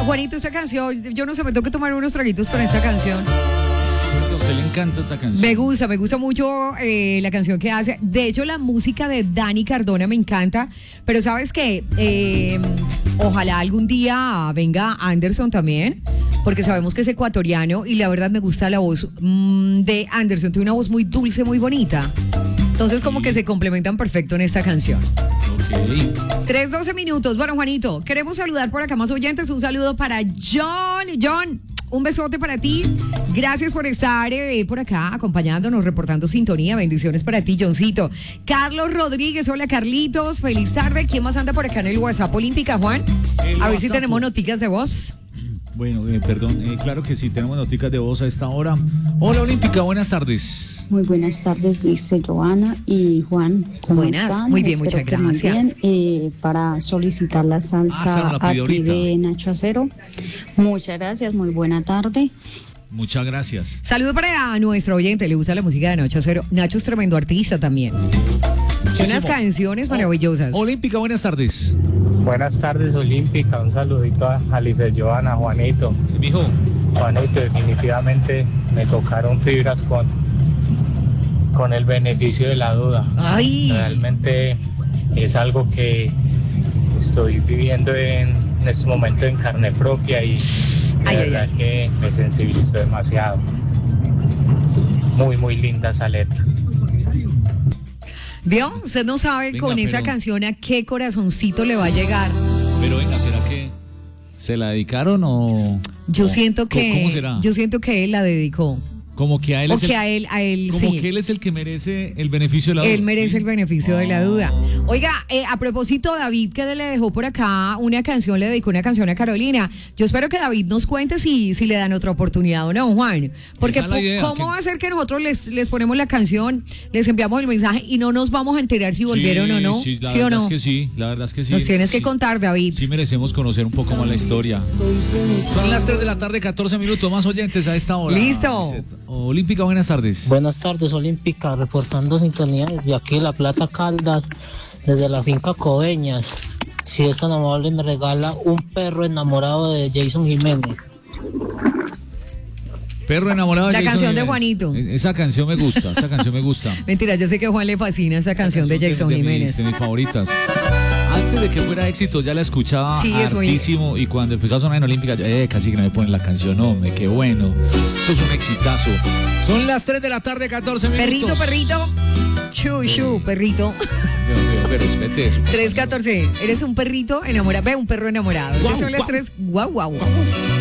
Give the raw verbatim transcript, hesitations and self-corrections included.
Juanito, esta canción, yo no sé, me tengo que tomar unos traguitos con esta canción. A usted le encanta esta canción. Me gusta, me gusta mucho eh, la canción que hace. De hecho, la música de Dani Cardona me encanta. Pero ¿sabes qué? Eh, ojalá algún día venga Anderson también, porque sabemos que es ecuatoriano y la verdad me gusta la voz mmm, de Anderson. Tiene una voz muy dulce, muy bonita. Entonces como que se complementan perfecto en esta canción. Okay. tres, doce minutos. Bueno, Juanito, queremos saludar por acá más oyentes. Un saludo para John. John, un besote para ti. Gracias por estar eh, por acá acompañándonos, reportando sintonía. Bendiciones para ti, Johncito. Carlos Rodríguez, hola Carlitos, feliz tarde. ¿Quién más anda por acá en el WhatsApp Olímpica, Juan? El A ver si WhatsApp. tenemos noticias de voz. Bueno, eh, perdón, eh, claro que sí, tenemos noticias de voz a esta hora. Hola Olímpica, buenas tardes. Muy buenas tardes, dice Joana y Juan. ¿Cómo Buenas, están? muy bien, Espero muchas que muy gracias. bien. Eh, para solicitar la Ah, se salsa la a pidió ti ahorita. de Nacho Acero. Muchas gracias, muy buena tarde. Muchas gracias. Saludo para nuestro oyente, le gusta la música de Nacho Acero. Nacho es tremendo artista también. Tiene unas canciones maravillosas. Olímpica, buenas tardes. Buenas tardes, Olímpica. Un saludito a Alice Joana, Juanito. Mijo, Juanito, definitivamente me tocaron fibras con, con el beneficio de la duda. Ay. Realmente es algo que estoy viviendo en, en este momento en carne propia y de Ay, ay, verdad ay. que me sensibilizó demasiado. Muy, muy linda esa letra. ¿Vio? Usted no sabe Venga, con esa pero- canción a qué corazoncito le va a llegar. pero venga, ¿será que se la dedicaron o...? Yo o- siento que ¿Cómo será? yo siento que él la dedicó. Como que a él O es el, que a él, a él como sí. que él es el que merece el beneficio de la duda. Él merece ¿sí? el beneficio de la Oh. duda. Oiga, eh, a propósito, David, que le dejó por acá una canción, le dedicó una canción a Carolina. Yo espero que David nos cuente si, si le dan otra oportunidad o no, Juan. Porque Esa es la po- idea, ¿cómo que- va a ser que nosotros les, les ponemos la canción, les enviamos el mensaje y no nos vamos a enterar si volvieron Sí, o no? Sí, la ¿Sí o verdad no? es que sí, la verdad es que sí. Nos tienes que Sí. contar, David. Sí merecemos conocer un poco más la historia. Son las tres de la tarde, catorce minutos, más oyentes a esta hora. Listo. Lisette. Olímpica, buenas tardes. Buenas tardes, Olímpica, reportando sintonía desde aquí, La Plata Caldas, desde la finca Coveñas. Si es tan amable, me regala un perro enamorado de Jason Jiménez. Perro enamorado de La Jason canción de Jiménez. Juanito. E- Esa canción me gusta, esa canción me gusta. Mentira, yo sé que a Juan le fascina esa canción de Jason de Jiménez. Mis, de mis favoritas. Antes de que fuera éxito ya la escuchaba Sí, es muy- hartísimo y cuando empezó a sonar en Olímpica, yo, eh, casi que no me ponen la canción, hombre, qué bueno. Eso es un exitazo. Son las tres de la tarde, catorce minutos. Perrito, perrito. Chu, chu, perrito. Dios mío, que respete eso. tres catorce. Eres un perrito enamorado. Ve, un perro enamorado. Guau, Esas son las guau. tres. Guau, guau.